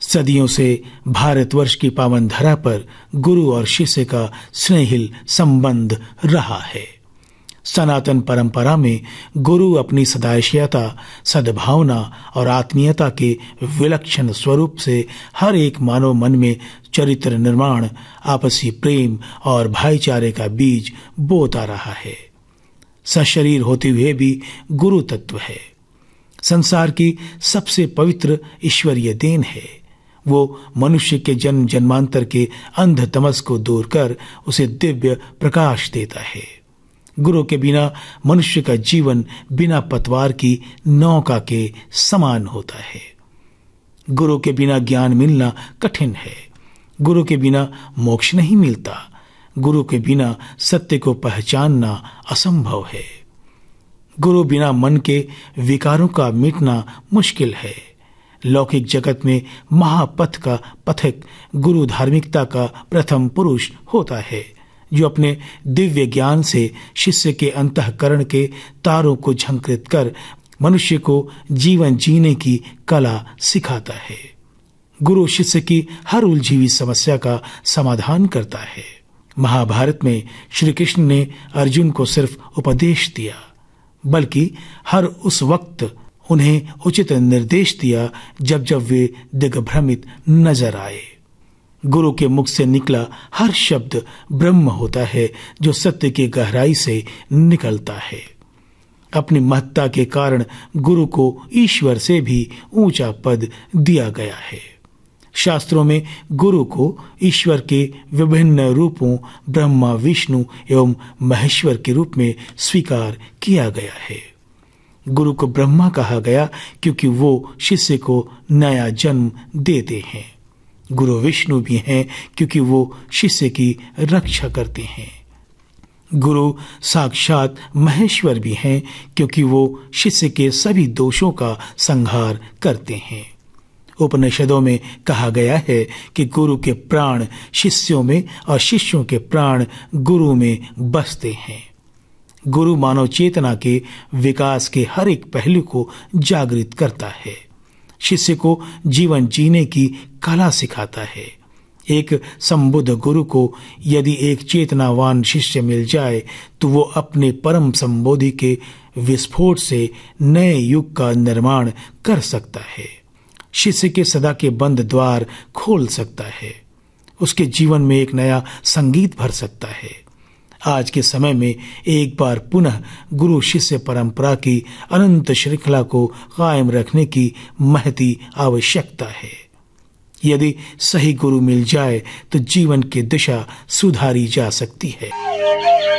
सदियों से भारतवर्ष की पावन धरा पर गुरु और शिष्य का स्नेहिल संबंध रहा है। सनातन परंपरा में गुरु अपनी सदाशयता, सद्भावना और आत्मीयता के विलक्षण स्वरूप से हर एक मानव मन में चरित्र निर्माण, आपसी प्रेम और भाईचारे का बीज बोता रहा है। सशरीर होते हुए भी गुरु तत्व है। संसार की सबसे पवित्र ईश्वरीय देन है। वो मनुष्य के जन्म जन्मांतर के अंध तमस को दूर कर उसे दिव्य प्रकाश देता है। गुरु के बिना मनुष्य का जीवन बिना पतवार की नौका के समान होता है। गुरु के बिना ज्ञान मिलना कठिन है। गुरु के बिना मोक्ष नहीं मिलता। गुरु के बिना सत्य को पहचानना असंभव है। गुरु बिना मन के विकारों का मिटना मुश्किल है। लौकिक जगत में महापथ का पथिक गुरु धार्मिकता का प्रथम पुरुष होता है, जो अपने दिव्य ज्ञान से शिष्य के अंतःकरण के तारों को झंकृत कर मनुष्य को जीवन जीने की कला सिखाता है। गुरु शिष्य की हर उलझी हुई समस्या का समाधान करता है। महाभारत में श्री कृष्ण ने अर्जुन को सिर्फ उपदेश दिया, बल्कि हर उस वक्त उन्हें उचित निर्देश दिया जब जब वे दिग्भ्रमित नजर आए। गुरु के मुख से निकला हर शब्द ब्रह्म होता है, जो सत्य की गहराई से निकलता है। अपनी महत्ता के कारण गुरु को ईश्वर से भी ऊंचा पद दिया गया है। शास्त्रों में गुरु को ईश्वर के विभिन्न रूपों ब्रह्मा, विष्णु एवं महेश्वर के रूप में स्वीकार किया गया है। गुरु को ब्रह्मा कहा गया क्योंकि वो शिष्य को नया जन्म देते हैं। गुरु विष्णु भी हैं क्योंकि वो शिष्य की रक्षा करते हैं। गुरु साक्षात महेश्वर भी हैं क्योंकि वो शिष्य के सभी दोषों का संहार करते हैं। उपनिषदों में कहा गया है कि गुरु के प्राण शिष्यों में और शिष्यों के प्राण गुरु में बसते हैं। गुरु मानव चेतना के विकास के हर एक पहलू को जागृत करता है। शिष्य को जीवन जीने की कला सिखाता है। एक संबुद्ध गुरु को यदि एक चेतनावान शिष्य मिल जाए तो वो अपने परम संबोधि के विस्फोट से नए युग का निर्माण कर सकता है। शिष्य के सदा के बंद द्वार खोल सकता है। उसके जीवन में एक नया संगीत भर सकता है। आज के समय में एक बार पुनः गुरु शिष्य परंपरा की अनंत श्रृंखला को कायम रखने की महती आवश्यकता है। यदि सही गुरु मिल जाए तो जीवन की दिशा सुधारी जा सकती है।